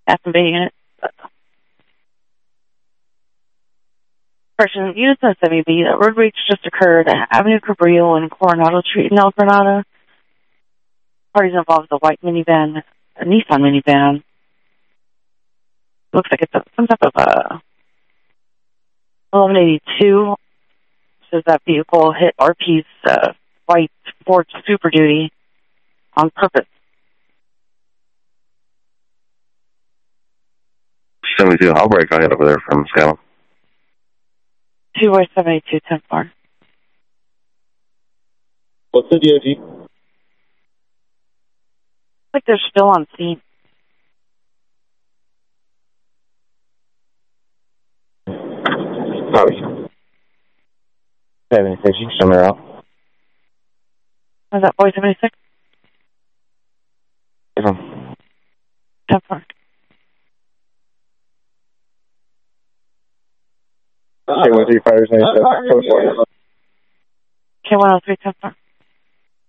estimating it. Correction, units on WB, that road rage just occurred at Avenue Cabrillo and Coronado Street in El Granada. Parties involved a white minivan, a Nissan minivan. Looks like it's some type of 1182. Says that vehicle hit RP's white Ford Super Duty on purpose. 72, I'll break. I'll head over there from Scala. 2-782, 10-4. What's the DOT? Like they're still on scene. Copy. 76, you can send her out. Was that boy 76? Yes, 10-4. K-135, 97. K-103, 10-4.